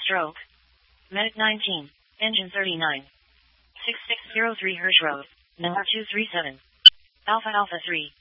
stroke. Medic 19. Engine 39. 6603 Hirsch Road. Number 237. Alpha Alpha 3.